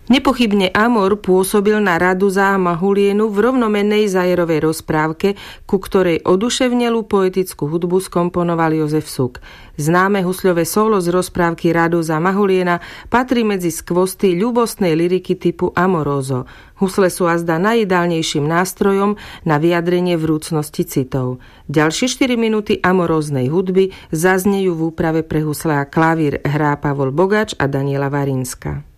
Nepochybne Amor pôsobil na Raduza a Mahulienu v rovnomennej Zajerovej rozprávke, ku ktorej oduševnelú poetickú hudbu skomponoval Jozef Suk. Známe husľové solo z rozprávky Raduza a Mahuliena patrí medzi skvosty ľúbostnej lyriky typu Amoroso. Husle sú azda najideálnejším nástrojom na vyjadrenie vrúcnosti citov. Ďalšie 4 minúty amoróznej hudby zaznejú v úprave pre husle a klavír hrá Pavol Bogač a Daniela Varinská.